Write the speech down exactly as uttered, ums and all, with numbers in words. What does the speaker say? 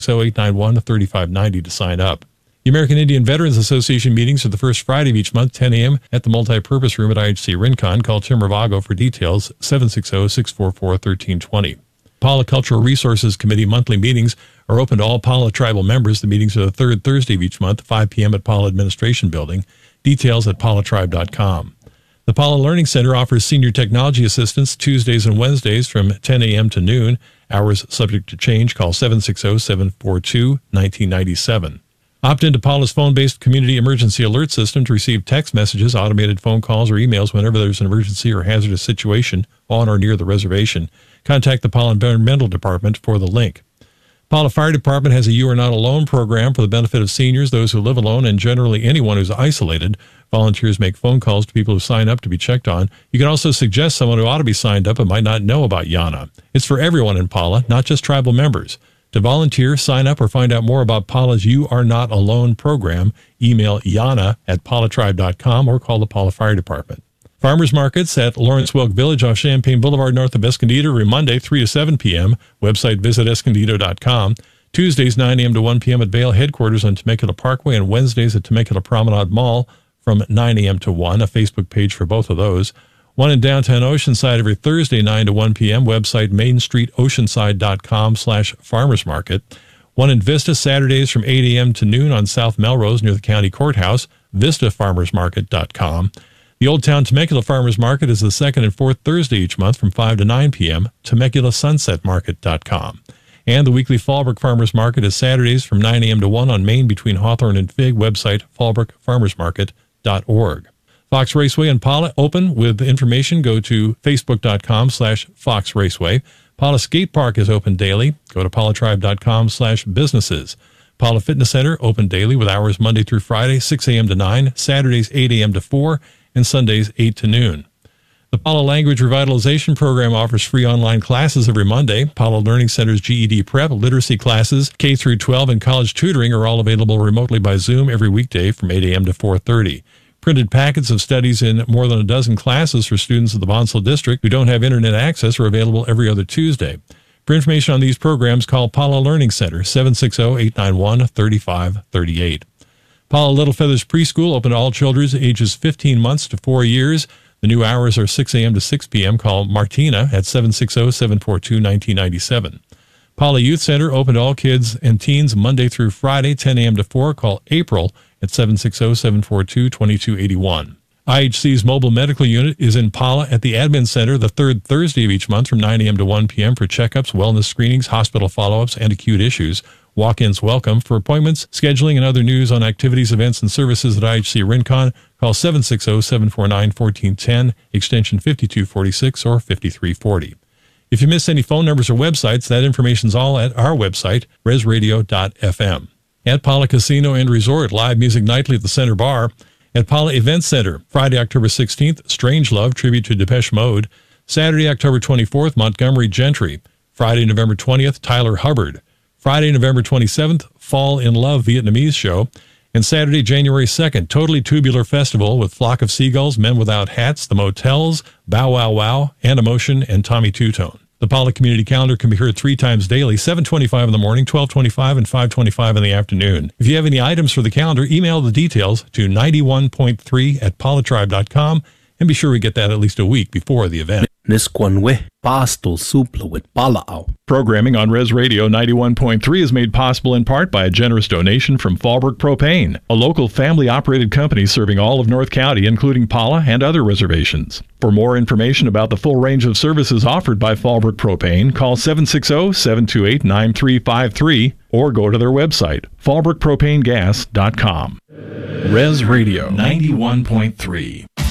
oh eight nine one, three five nine zero to sign up. The American Indian Veterans Association meetings are the first Friday of each month, ten a.m. at the Multipurpose Room at I H C Rincon. Call Tim Ravago for details, seven six zero, six four four, one three two zero. Pala Cultural Resources Committee monthly meetings are open to all Pala tribal members. The meetings are the third Thursday of each month, five p.m. at Pala Administration Building. Details at pala tribe dot com. The Pala Learning Center offers senior technology assistance Tuesdays and Wednesdays from ten a.m. to noon. Hours subject to change. Call seven six zero, seven four two, one nine nine seven. Opt into Pala's phone-based community emergency alert system to receive text messages, automated phone calls, or emails whenever there's an emergency or hazardous situation on or near the reservation. Contact the Pala Environmental Department for the link. Pala Fire Department has a You Are Not Alone program for the benefit of seniors, those who live alone, and generally anyone who's isolated. Volunteers make phone calls to people who sign up to be checked on. You can also suggest someone who ought to be signed up and might not know about Yana. It's for everyone in Pala, not just tribal members. To volunteer, sign up, or find out more about Pala's You Are Not Alone program, email yana at pala tribe dot com or call the Pala Fire Department. Farmers markets at Lawrence Welk Village off Champaign Boulevard north of Escondido every Monday, three to seven p.m. Website visit escondido dot com. Tuesdays, nine a.m. to one p.m. at Vail headquarters on Temecula Parkway, and Wednesdays at Temecula Promenade Mall from nine a.m. to one. A Facebook page for both of those. One in downtown Oceanside every Thursday, nine to one p.m. Website main street oceanside dot com slash farmers market. One in Vista Saturdays from eight a.m. to noon on South Melrose near the county courthouse, vista farmers market dot com. The Old Town Temecula Farmers Market is the second and fourth Thursday each month from five to nine p.m. temecula sunset market dot com. And the weekly Fallbrook Farmers Market is Saturdays from nine a.m. to one on Main between Hawthorne and Fig. Website fallbrook farmers market dot org. Fox Raceway and Pala open with information. Go to facebook dot com slash Fox Raceway. Pala Skate Park is open daily. Go to pala tribe dot com slash businesses. Pala Fitness Center open daily with hours Monday through Friday, six a.m. to nine, Saturdays eight a.m. to four, and Sundays eight to noon. The Pala Language Revitalization Program offers free online classes every Monday. Pala Learning Center's G E D Prep, literacy classes, K through twelve, and college tutoring are all available remotely by Zoom every weekday from eight a.m. to four thirty. Printed packets of studies in more than a dozen classes for students of the Bonsall District who don't have internet access are available every other Tuesday. For information on these programs, call Pala Learning Center, seven six zero, eight nine one, three five three eight. Pala Little Feathers Preschool, open to all children ages fifteen months to four years. The new hours are six a.m. to six p.m. Call Martina at seven six zero, seven four two, one nine nine seven. Pala Youth Center, open to all kids and teens Monday through Friday, ten a.m. to four. Call April at seven six zero, seven four two, two two eight one. I H C's mobile medical unit is in Pala at the Admin Center the third Thursday of each month from nine a.m. to one p.m. for checkups, wellness screenings, hospital follow-ups, and acute issues. Walk-ins welcome. For appointments, scheduling, and other news on activities, events, and services at I H C Rincon, call seven six zero, seven four nine, one four one zero, extension fifty-two forty-six or fifty-three forty. If you miss any phone numbers or websites, that information's all at our website, res radio dot f m. At Pala Casino and Resort, live music nightly at the Center Bar. At Pala Event Center, Friday, October sixteenth, Strange Love, tribute to Depeche Mode. Saturday, October twenty-fourth, Montgomery Gentry. Friday, November twentieth, Tyler Hubbard. Friday, November twenty-seventh, Fall in Love Vietnamese show. And Saturday, January second, Totally Tubular Festival with Flock of Seagulls, Men Without Hats, The Motels, Bow Wow Wow, Animotion, and Tommy Two-Tone. The Pala Community Calendar can be heard three times daily, seven twenty-five in the morning, twelve twenty-five, and five twenty-five in the afternoon. If you have any items for the calendar, email the details to ninety-one point three at pala tribe dot com, and be sure we get that at least a week before the event. Programming on Res Radio ninety-one point three is made possible in part by a generous donation from Fallbrook Propane, a local family-operated company serving all of North County, including Pala and other reservations. For more information about the full range of services offered by Fallbrook Propane, call seven six zero, seven two eight, nine three five three or go to their website, fallbrook propane gas dot com. Res Radio ninety-one point three.